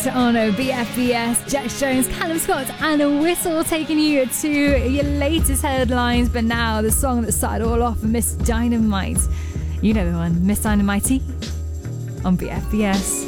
on BFBS. Jax Jones, Callum Scott, and a Whistle taking you to your latest headlines. But now the song that started all off, Miss Dynamite. You know the one, Miss Dynamite on BFBS.